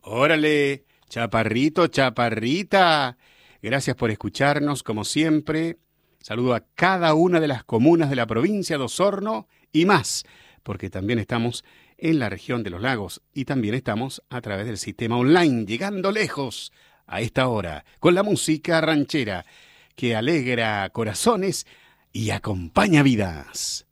Órale, chaparrito, chaparrita. Gracias por escucharnos, como siempre. Saludo a cada una de las comunas de la provincia de Osorno y más, porque también estamos en la región de los lagos y también estamos a través del sistema online, llegando lejos a esta hora, con la música ranchera que alegra corazones y acompaña vidas.